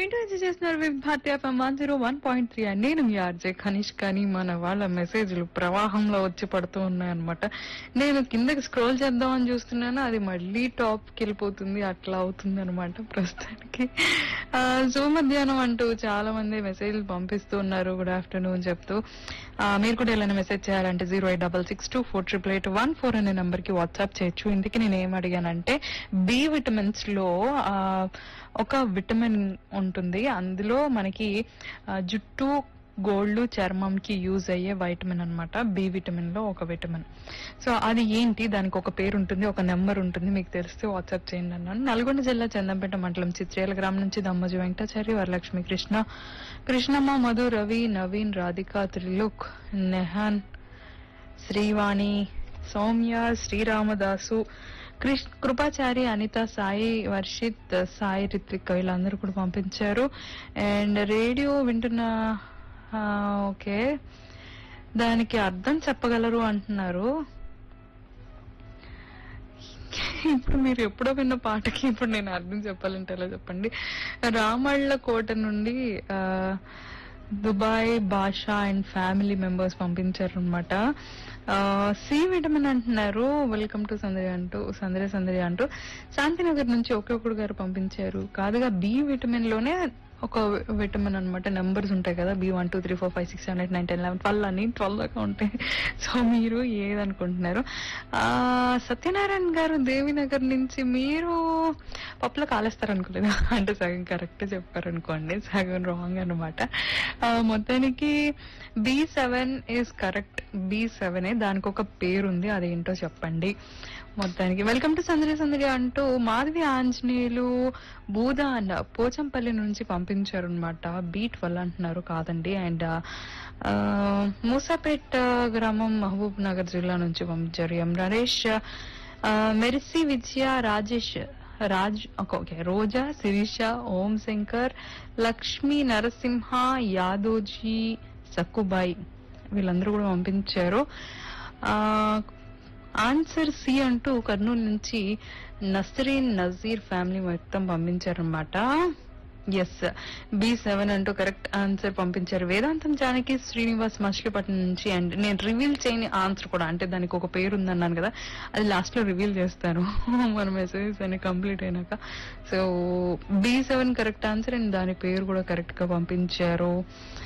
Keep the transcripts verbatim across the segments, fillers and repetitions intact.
వింటూ ఎంజాయ్ చేస్తున్నారు విభాతి FM one zero one point three అండి. నేను మీ ఆర్జే కనిష్. కానీ మన వాళ్ళ మెసేజ్లు ప్రవాహంలో వచ్చి పడుతూ ఉన్నాయన్నమాట. నేను కిందకి స్క్రోల్ చేద్దామని చూస్తున్నాను, అది మళ్ళీ టాప్ కి వెళ్ళిపోతుంది. అట్లా అవుతుంది అనమాట ప్రస్తుతానికి. శుభ మధ్యాహ్నం అంటూ చాలా మంది మెసేజ్లు పంపిస్తూ ఉన్నారు, గుడ్ ఆఫ్టర్నూన్ చెప్తూ. ఆ, మీరు కూడా ఏదైనా మెసేజ్ చేయాలంటే zero eight double six two four triple eight one four అనే నంబర్ కి వాట్సాప్ చేయొచ్చు. ఇందుకే నేను ఏం అడిగానంటే, బి విటమిన్స్ లో ఆ, ఒక విటమిన్ ఉంటుంది, అందులో మనకి ఆ, జుట్టు గోళ్లు చర్మంకి యూజ్ అయ్యే వైటమిన్ అన్నమాట. బి విటమిన్ లో ఒక విటమిన్. సో అది ఏంటి, దానికి ఒక పేరు ఉంటుంది, ఒక నెంబర్ ఉంటుంది, మీకు తెలిస్తే వాట్సాప్ చేయండి అన్నాను. నల్గొండ జిల్లా చందంపేట మండలం చిత్రేల గ్రామం నుంచి దమ్మజు వెంకటాచారి, వరలక్ష్మి, కృష్ణ కృష్ణమ్మ, మధు, రవి, నవీన్, రాధిక, త్రిలోక్, నెహాన్, శ్రీవాణి, సౌమ్య, శ్రీరామదాసు, కృష్ణ కృపాచారి, అనిత, సాయి వర్షిత్, సాయి రిత్విక్ వీళ్ళందరూ కూడా పంపించారు. అండ్ రేడియో వింటున్న ఆ, ఓకే, దానికి అర్థం చెప్పగలరు అంటున్నారు. ఇప్పుడు మీరు ఎప్పుడో విన్న పాటకి ఇప్పుడు నేను అర్థం చెప్పాలంటే ఎలా చెప్పండి. రామళ్ళ కోట నుండి ఆ దుబాయ్ భాషా అండ్ ఫ్యామిలీ మెంబర్స్ పంపించారు అనమాట. సి విటమిన్ అంటున్నారు. వెల్కమ్ టు సందరి అంటూ సందరి సందరి అంటూ శాంతినగర్ నుంచి ఒకే ఒకడు గారు పంపించారు. కాదుగా బి విటమిన్ లోనే ఒక విటమిన్ అనమాట. నెంబర్స్ ఉంటాయి కదా, B one two three four five six seven eight nine ten eleven twelve అని ట్వెల్వ్ దాకా ఉంటాయి. సో మీరు ఏదనుకుంటున్నారు? ఆ సత్యనారాయణ గారు దేవినగర్ నుంచి మీరు పప్పులో కాలేస్తారు అనుకోలేదు, అంటే సగం కరెక్ట్ చెప్పారనుకోండి, సగం రాంగ్ అనమాట. మొత్తానికి B seven is correct. B seven దానికి ఒక పేరుంది, అదేంటో చెప్పండి. మొత్తానికి వెల్కమ్ టు సందడి సందడి అంటూ మాధవి ఆంజనేయులు బూదా అండ్ పోచంపల్లి నుంచి పంపించారు అనమాట. బీ ట్వెల్వ్ అంటున్నారు, కాదండి. అండ్ మూసాపేట్ గ్రామం మహబూబ్ నగర్ జిల్లా నుంచి పంపించారు. ఎం నరేష్, మెర్సీ, విజయ, రాజేష్, రాజ్, ఓకే, రోజా, శిరీష, ఓం శంకర్, లక్ష్మీ, నరసింహ, యాదోజీ, సక్కుబాయి వీళ్ళందరూ కూడా పంపించారు. ఆ ఆన్సర్ సి అంటూ కర్నూలు నుంచి నస్రీన్, నజీర్ ఫ్యామిలీ మొత్తం పంపించారనమాట. ఎస్, బి సెవెన్ అంటూ కరెక్ట్ ఆన్సర్ పంపించారు. వేదాంతం జానకి శ్రీనివాస్ మచిలీపట్నం నుంచి. అండ్ నేను రివీల్ చేయని ఆన్సర్ కూడా, అంటే దానికి ఒక పేరు ఉందన్నాను కదా, అది లాస్ట్ లో రివీల్ చేస్తాను మన మెసేజెస్ అన్ని కంప్లీట్ అయినాక. So B seven correct answer, and దాని పేరు కూడా కరెక్ట్ గా పంపించారు.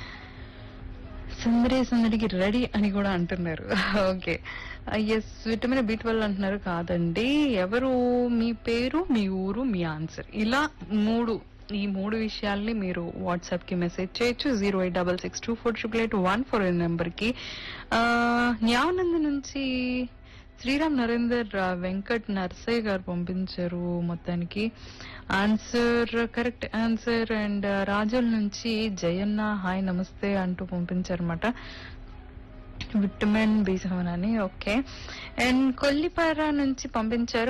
సందడి సందడికి రెడీ అని కూడా అంటున్నారు. Okay, yes, vitamin B twelve అంటున్నారు, కాదండి. ఎవరు, మీ పేరు, మీ ఊరు, మీ ఆన్సర్, ఇలా మూడు, ఈ మూడు విషయాల్ని మీరు వాట్సాప్ కి మెసేజ్ చేయొచ్చు. Zero eight double six two four triple eight one four number కి. న్యావనంద నుంచి శ్రీరామ్ నరేందర్, వెంకట్, నర్సయ్య గారు పంపించారు. మొత్తానికి ఆన్సర్ కరెక్ట్ ఆన్సర్. అండ్ రాజుల నుంచి జయన్న, హాయ్ నమస్తే అంటూ పంపించారు అనమాట. విటమిన్ బి సెవెన్ అని. ఓకే, అండ్ కొల్లిపార నుంచి పంపించారు